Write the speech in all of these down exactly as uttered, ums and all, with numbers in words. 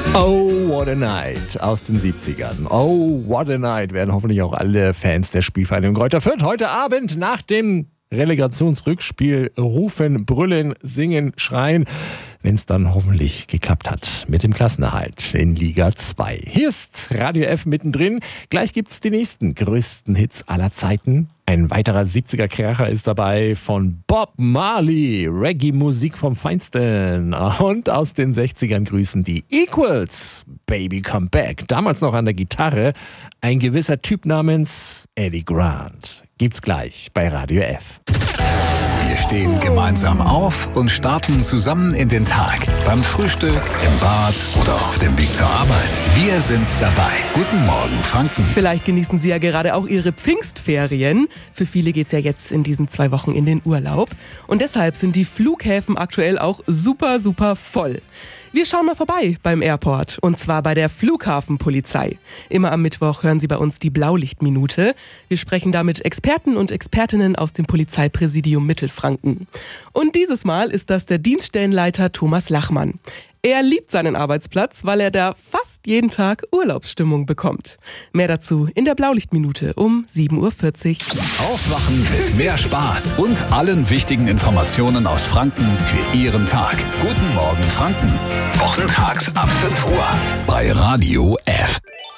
Oh, what a night aus den siebzigern. Oh, what a night werden hoffentlich auch alle Fans der Spielvereinigung Greuther Fürth heute Abend nach dem Relegationsrückspiel rufen, brüllen, singen, schreien, wenn es dann hoffentlich geklappt hat mit dem Klassenerhalt in Liga zwei. Hier ist Radio F mittendrin. Gleich gibt's die nächsten größten Hits aller Zeiten. Ein weiterer siebziger-Kracher ist dabei von Bob Marley. Reggae-Musik vom Feinsten. Und aus den sechzigern grüßen die Equals. Baby Come Back. Damals noch an der Gitarre ein gewisser Typ namens Eddie Grant. Gibt's gleich bei Radio F. Wir stehen gemeinsam auf und starten zusammen in den Tag. Beim Frühstück, im Bad oder auf dem Weg zur Arbeit. Wir sind dabei. Guten Morgen, Franken. Vielleicht genießen Sie ja gerade auch Ihre Pfingstferien. Für viele geht's ja jetzt in diesen zwei Wochen in den Urlaub. Und deshalb sind die Flughäfen aktuell auch super, super voll. Wir schauen mal vorbei beim Airport, und zwar bei der Flughafenpolizei. Immer am Mittwoch hören Sie bei uns die Blaulichtminute. Wir sprechen da mit Experten und Expertinnen aus dem Polizeipräsidium Mittelfranken. Und dieses Mal ist das der Dienststellenleiter Thomas Lachmann. Er liebt seinen Arbeitsplatz, weil er da fast jeden Tag Urlaubsstimmung bekommt. Mehr dazu in der Blaulichtminute um sieben Uhr vierzig. Aufwachen mit mehr Spaß und allen wichtigen Informationen aus Franken für Ihren Tag. Guten Morgen, Franken. Wochentags ab fünf Uhr bei Radio F.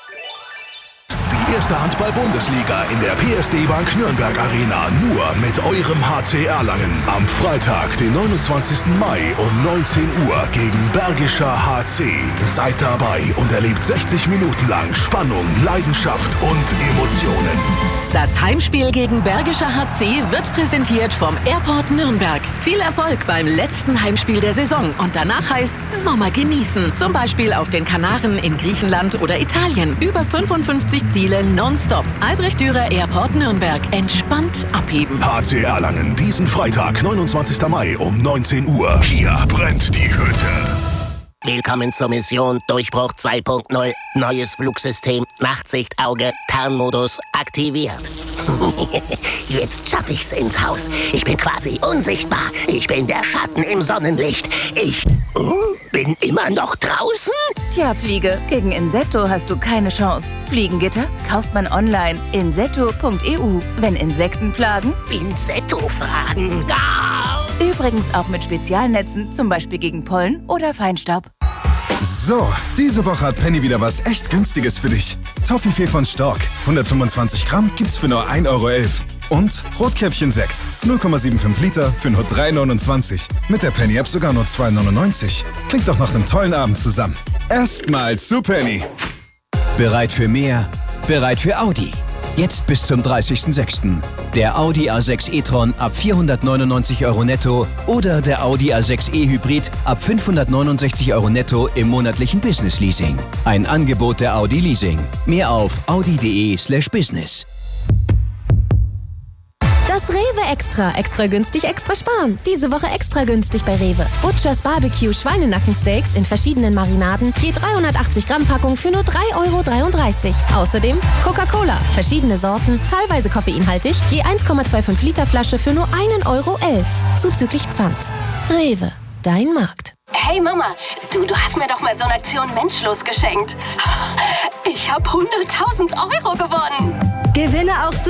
Die erste Handball-Bundesliga in der P S D Bank Nürnberg Arena. Nur mit eurem H C Erlangen. Am Freitag, den neunundzwanzigsten Mai um neunzehn Uhr gegen Bergischer H C. Seid dabei und erlebt sechzig Minuten lang Spannung, Leidenschaft und Emotionen. Das Heimspiel gegen Bergischer H C wird präsentiert vom Airport Nürnberg. Viel Erfolg beim letzten Heimspiel der Saison. Und danach heißt's Sommer genießen. Zum Beispiel auf den Kanaren, in Griechenland oder Italien. Über fünfundfünfzig Ziele nonstop. Albrecht Dürer Airport Nürnberg. Entspannt abheben. H C Erlangen, diesen Freitag, neunundzwanzigsten Mai um neunzehn Uhr. Hier brennt die Hütte. Willkommen zur Mission Durchbruch zwei Punkt null. Neues Flugsystem, Nachtsichtauge, Tarnmodus aktiviert. Jetzt schaff ich's ins Haus. Ich bin quasi unsichtbar. Ich bin der Schatten im Sonnenlicht. Ich uh, bin immer noch draußen? Tja, Fliege, gegen Insetto hast du keine Chance. Fliegengitter kauft man online. insetto punkt e u. Wenn Insekten plagen? Insetto-Fragen. Ah! Übrigens auch mit Spezialnetzen, zum Beispiel gegen Pollen oder Feinstaub. So, diese Woche hat Penny wieder was echt Günstiges für dich. Toffifee von Stork, hundertfünfundzwanzig Gramm, gibt's für nur ein Euro elf. Und Rotkäppchen-Sekt, null Komma fünfundsiebzig Liter für nur drei neunundzwanzig. Mit der Penny-App sogar nur zwei neunundneunzig. Klingt doch nach einem tollen Abend zusammen. Erstmal zu Penny. Bereit für mehr? Bereit für Audi. Jetzt bis zum dreißigsten sechsten Der Audi A sechs e-tron ab vierhundertneunundneunzig Euro netto oder der Audi A sechs e-Hybrid ab fünfhundertneunundsechzig Euro netto im monatlichen Business-Leasing. Ein Angebot der Audi Leasing. Mehr auf audi punkt de slash business. Das Rewe Extra. Extra günstig, extra sparen. Diese Woche extra günstig bei Rewe. Butchers Barbecue Schweinenackensteaks in verschiedenen Marinaden. Je dreihundertachtzig Gramm Packung für nur drei Euro dreiunddreißig. Außerdem Coca-Cola. Verschiedene Sorten, teilweise koffeinhaltig. Je eins Komma fünfundzwanzig Liter Flasche für nur ein Euro elf. Zuzüglich Pfand. Rewe. Dein Markt. Hey Mama, du, du hast mir doch mal so eine Aktion Menschlos geschenkt. Ich habe hunderttausend Euro gewonnen. Gewinne auch du